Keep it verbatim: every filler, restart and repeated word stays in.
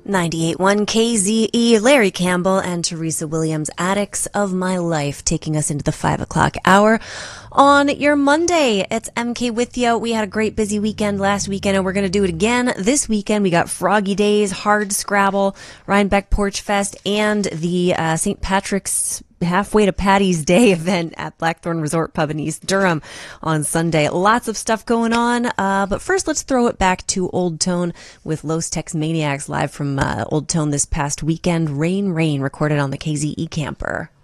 ninety-eight point one K Z E, Larry Campbell and Teresa Williams, Addicts of My Life, taking us into the five o'clock hour on your Monday. It's M K with you. We had a great busy weekend last weekend, and we're going to do it again this weekend. We got Froggy Days, Hard Scrabble, Rhinebeck Porch Fest, and the uh, Saint Patrick's Halfway to Patty's Day event at Blackthorn Resort Pub in East Durham on Sunday. Lots of stuff going on, uh, but first let's throw it back to Old Tone with Los Tex Maniacs live from uh, Old Tone this past weekend. Rain, Rain, recorded on the K Z E Camper.